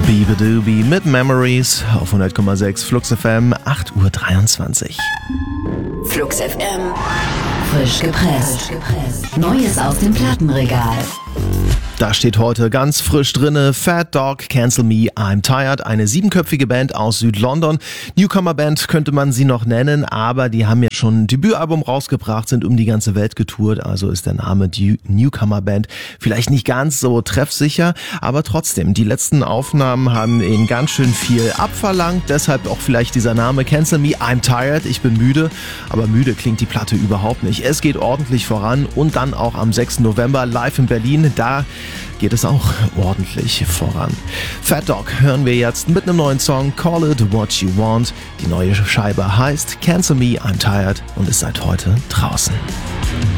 Beabadoobie mit Memories auf 100,6 Flux FM, 8:23 Uhr. Flux FM. Frisch gepresst. Neues aus dem Plattenregal. Da steht heute ganz frisch drinne Fat Dog, Cancel Me, I'm Tired, eine 7-köpfige Band aus Südlondon. Newcomer-Band könnte man sie noch nennen, aber die haben ja schon ein Debütalbum rausgebracht, sind um die ganze Welt getourt, also ist der Name die Newcomer-Band vielleicht nicht ganz so treffsicher, aber trotzdem, die letzten Aufnahmen haben ihnen ganz schön viel abverlangt, deshalb auch vielleicht dieser Name Cancel Me, I'm Tired, ich bin müde, aber müde klingt die Platte überhaupt nicht. Es geht ordentlich voran und dann auch am 6. November live in Berlin, da geht es auch ordentlich voran. Fat Dog hören wir jetzt mit einem neuen Song, Call It What You Want. Die neue Scheibe heißt Cancel Me, I'm Tired und ist seit heute draußen.